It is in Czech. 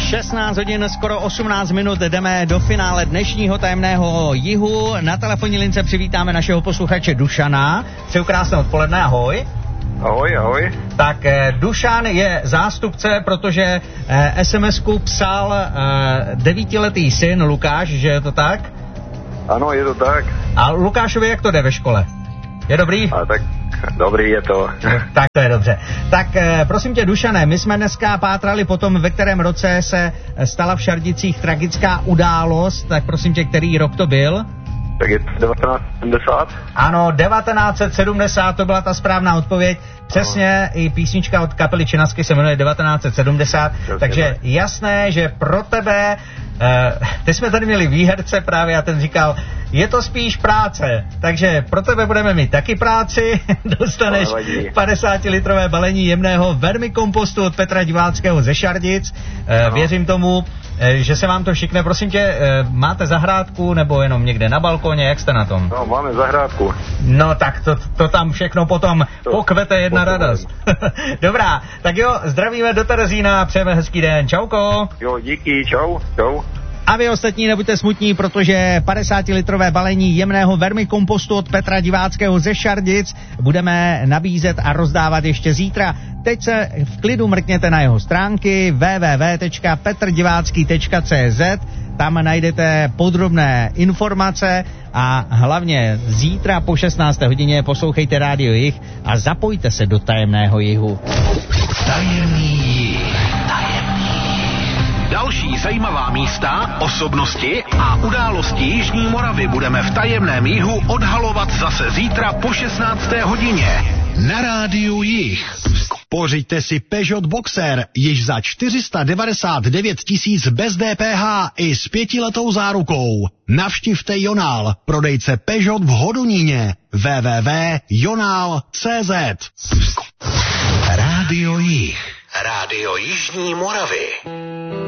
16 hodin, skoro 18 minut, jdeme do finále dnešního tajemného jihu. Na telefonní lince přivítáme našeho posluchače Dušana. Přeju krásné odpoledne, ahoj. Ahoj, ahoj. Tak Dušan je zástupce, protože SMS-ku psal 9letý syn Lukáš, že je to tak? Ano, je to tak. A Lukášovi jak to jde ve škole? Je dobrý? A tak dobrý je to. Tak to je dobře. Tak prosím tě, Dušane, my jsme dneska pátrali potom, ve kterém roce se stala v Šardicích tragická událost, tak prosím tě, který rok to byl? Tak je to 1970? Ano, 1970, to byla ta správná odpověď. Přesně, i písnička od kapely Činasky se jmenuje 1970, takže jasné, že pro tebe, teď jsme tady měli výherce právě a ten říkal, je to spíš práce, takže pro tebe budeme mít taky práci, dostaneš 50-litrové balení jemného vermikompostu od Petra Diváckého ze Šardic, věřím tomu, že se vám to šikne. Prosím tě, máte zahrádku nebo jenom někde na balkoně, jak jste na tom? No, máme zahrádku. No tak to tam všechno potom pokvete jedna radost. Dobrá, tak jo, zdravíme do Terezína, přejeme hezký den, čauko. Jo, díky, čau, čau. A vy ostatní nebuďte smutní, protože 50-litrové balení jemného vermikompostu od Petra Diváckého ze Šardic budeme nabízet a rozdávat ještě zítra. Teď se v klidu mrkněte na jeho stránky www.petrdivácký.cz, tam najdete podrobné informace a hlavně zítra po 16. hodině poslouchejte Rádio Jih a zapojte se do tajemného jihu. Tajemný jih. Další zajímavá místa, osobnosti a události Jižní Moravy budeme v tajemném jihu odhalovat zase zítra po 16. hodině. Na Rádiu Jih. Pořiďte si Peugeot Boxer již za 499 000 bez DPH i s 5letou zárukou. Navštivte Jonál, prodejce Peugeot v Hodoníně. www.jonal.cz. Rádio Jih. Rádio Jižní Moravy.